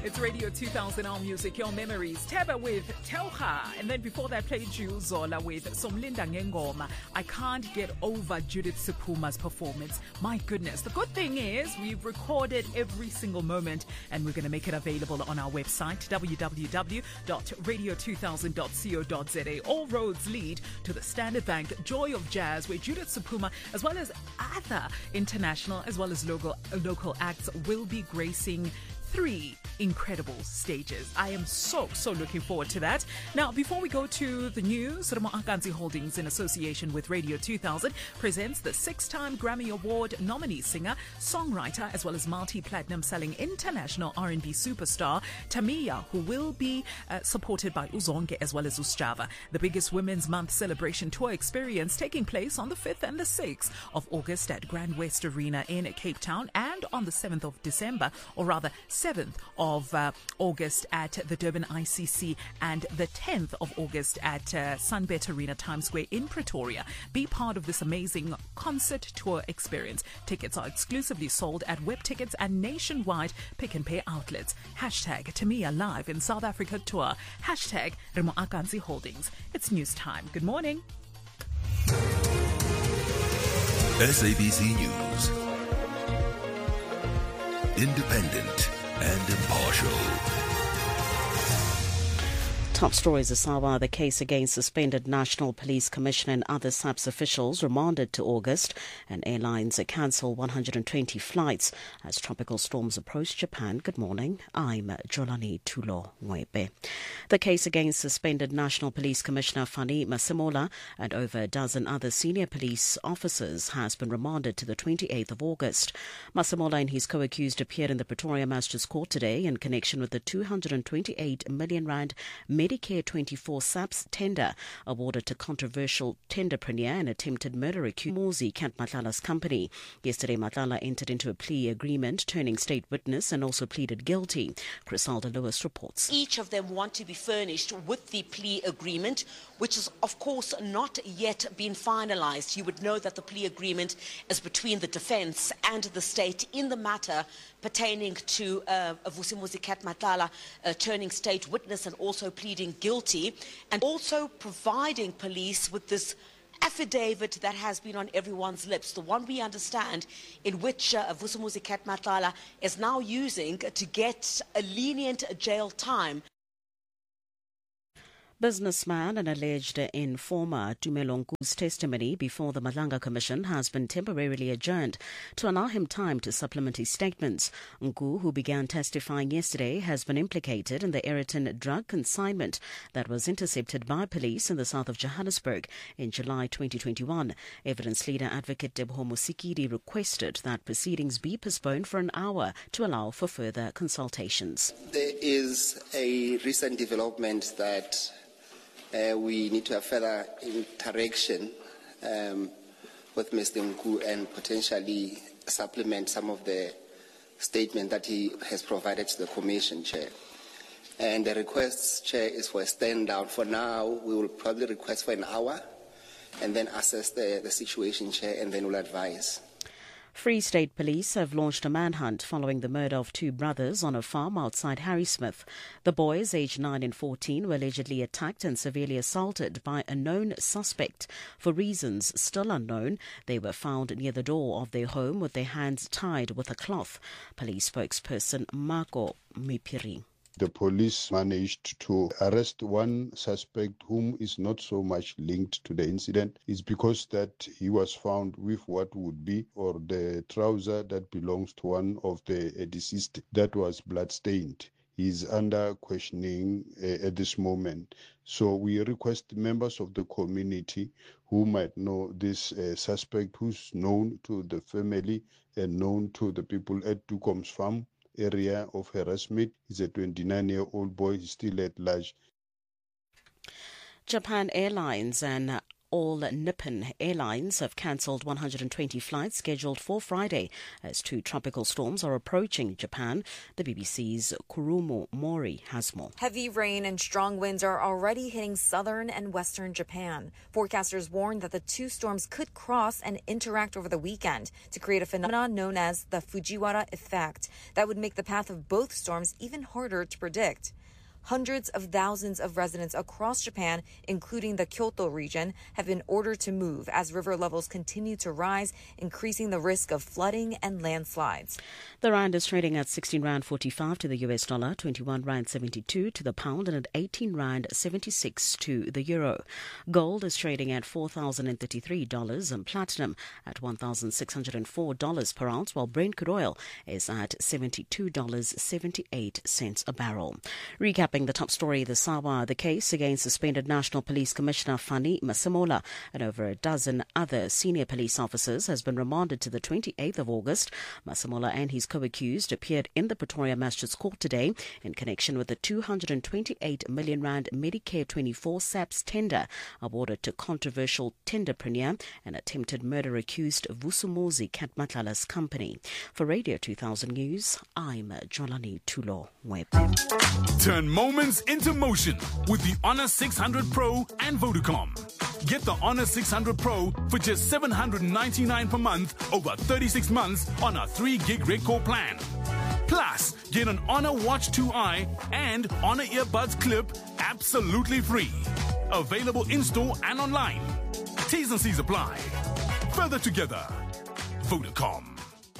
It's Radio 2000 All Music, Your Memories. Teba with Telha. And then before that, played you Zola with Somlinda Ngengoma. I can't get over Judith Sepuma's performance. My goodness. The good thing is we've recorded every single moment and we're going to make it available on our website, www.radio2000.co.za. All roads lead to the Standard Bank Joy of Jazz, where Judith Sepuma, as well as other international as well as local acts, will be gracing 3 incredible stages. I am so looking forward to that. Now, before we go to the news, Remo Akanzi Holdings, in association with Radio 2000, presents the 6-time Grammy Award nominee singer, songwriter, as well as multi-platinum selling international R&B superstar Tamiya, who will be supported by Uzonke as well as Usjava. The biggest Women's Month celebration tour experience taking place on the 5th and the 6th of August at Grand West Arena in Cape Town, and on the 7th of December, or rather 7th of August at the Durban ICC, and the 10th of August at Sunbet Arena Times Square in Pretoria. Be part of this amazing concert tour experience. Tickets are exclusively sold at Web Tickets and nationwide Pick and Pay outlets. Hashtag Tamiya Live in South Africa Tour. Hashtag Remo Akanzi Holdings. It's news time. Good morning. SABC News. Independent and impartial. Top stories: Asawa, the case against suspended National Police Commissioner and other SAPS officials remanded to August, and airlines cancel 120 flights as tropical storms approach Japan. Good morning, I'm Jolani Tulo Mwebe. The case against suspended National Police Commissioner Fani Masemola and over a dozen other senior police officers has been remanded to the 28th of August. Masemola and his co-accused appeared in the Pretoria Magistrates Court today in connection with the 228 million rand Medicare 24 SAPS tender awarded to controversial tenderpreneur and attempted murder accused Mozi Kent Matlala's company. Yesterday, Matlala entered into a plea agreement, turning state witness, and also pleaded guilty. Crisalda Lewis reports. Each of them want to be furnished with the plea agreement, which has, of course, not yet been finalized. You would know that the plea agreement is between the defense and the state in the matter pertaining to Vusimuzi Kat Matlala turning state witness and also pleading guilty, and also providing police with this affidavit that has been on everyone's lips, the one we understand, in which Vusimuzi Kat Matlala is now using to get a lenient jail time. Businessman and alleged informer Tumelo Nku's testimony before the Malanga Commission has been temporarily adjourned to allow him time to supplement his statements. Nku, who began testifying yesterday, has been implicated in the Ayrton drug consignment that was intercepted by police in the south of Johannesburg in July 2021. Evidence leader advocate Debho Musikiri requested that proceedings be postponed for an hour to allow for further consultations. There is a recent development that we need to have further interaction with Mr. Nku and potentially supplement some of the statement that he has provided to the Commission, Chair. And the request, Chair, is for a stand down. For now, we will probably request for an hour and then assess the situation, Chair, and then we'll advise. Free State Police have launched a manhunt following the murder of 2 brothers on a farm outside Harrismith. The boys, aged 9 and 14, were allegedly attacked and severely assaulted by a known suspect. For reasons still unknown, they were found near the door of their home with their hands tied with a cloth. Police spokesperson Marco Mipiri. The police managed to arrest one suspect whom is not so much linked to the incident. It's because that he was found with what would be, or the trouser that belongs to one of the deceased that was bloodstained. He is under questioning at this moment. So we request members of the community who might know this suspect, who's known to the family and known to the people at Dukom's farm area of Harrismith. He's a 29-year-old boy. He's still at large. Japan Airlines and All Nippon Airlines have cancelled 120 flights scheduled for Friday as two tropical storms are approaching Japan. The BBC's Kurumo Mori has more. Heavy rain and strong winds are already hitting southern and western Japan. Forecasters warn that the two storms could cross and interact over the weekend to create a phenomenon known as the Fujiwara effect that would make the path of both storms even harder to predict. Hundreds of thousands of residents across Japan, including the Kyoto region, have been ordered to move as river levels continue to rise, increasing the risk of flooding and landslides. The rand is trading at 16 rand 45 to the US dollar, 21 rand 72 to the pound, and at 18 rand 76 to the euro. Gold is trading at $4,033 and platinum at $1,604 per ounce, while Brent crude oil is at $72.78 a barrel. Recapping the top story this hour, the case against suspended National Police Commissioner Fanny Masemola and over a dozen other senior police officers has been remanded to the 28th of August. Masemola and his co-accused appeared in the Pretoria Magistrates Court today in connection with the 228 million rand Medicare 24 SAPS tender awarded to controversial tenderpreneur and attempted murder accused Vusumuzi Katmatlala's company. For Radio 2000 News, I'm Jolani Tulo Webb. Turn moments into motion with the Honor 600 Pro and Vodacom. Get the Honor 600 Pro for just $799 per month over 36 months on a 3-gig Red Core plan. Plus, get an Honor Watch 2i and Honor Earbuds Clip absolutely free. Available in-store and online. T's and C's apply. Further together. Vodacom.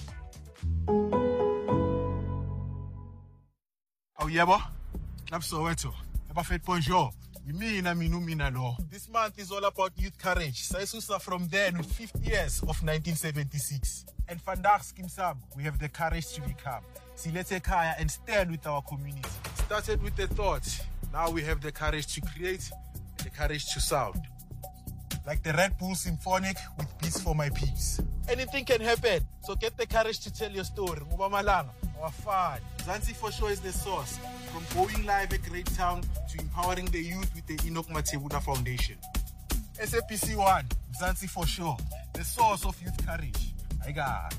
Oh, yeah, boy. Absolutely. Bonjour. This month is all about youth courage. Saisusa from there with 50 years of 1976. And Vandaag Skimsam, we have the courage to become. Silete Kaya and stand with our community. Started with the thought. Now we have the courage to create and the courage to sound. Like the Red Bull Symphonic with Beats for My Peeps. Anything can happen, so get the courage to tell your story. Mubamalanga, our fun. Mzansi for sure is the source. From going live at Great Town to empowering the youth with the Enoch Matebula Foundation. SAPC 1, Mzansi for sure, the source of youth courage. I got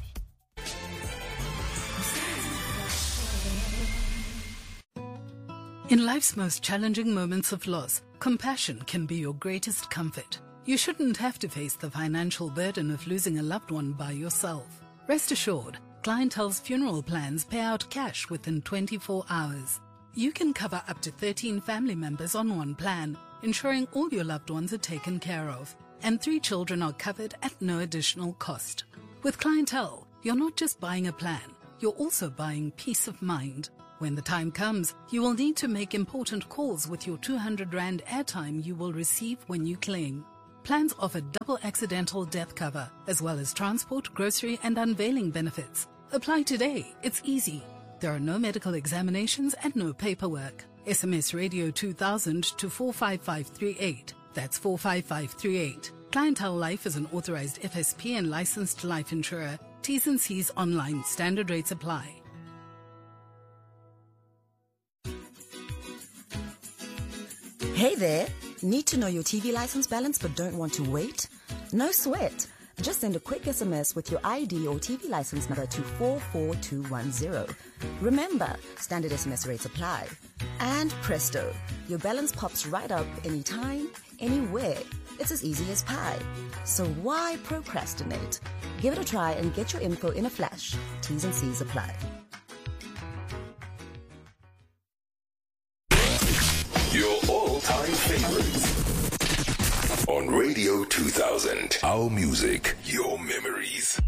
In life's most challenging moments of loss, compassion can be your greatest comfort. You shouldn't have to face the financial burden of losing a loved one by yourself. Rest assured, Clientele's funeral plans pay out cash within 24 hours. You can cover up to 13 family members on one plan, ensuring all your loved ones are taken care of. And 3 children are covered at no additional cost. With Clientele, you're not just buying a plan, you're also buying peace of mind. When the time comes, you will need to make important calls with your 200 Rand airtime you will receive when you claim. Plans offer double accidental death cover, as well as transport, grocery and unveiling benefits. Apply today. It's easy. There are no medical examinations and no paperwork. SMS Radio 2000 to 45538. That's 45538. Clientele Life is an authorized FSP and licensed life insurer. T's and C's online. Standard rates apply. Hey there! Need to know your TV license balance but don't want to wait? No sweat! Just send a quick SMS with your ID or TV license number to 44210. Remember, standard SMS rates apply. And presto, your balance pops right up anytime, anywhere. It's as easy as pie. So why procrastinate? Give it a try and get your info in a flash. T's and C's apply. Your all-time favorites on Radio 2000. Our music, your memories.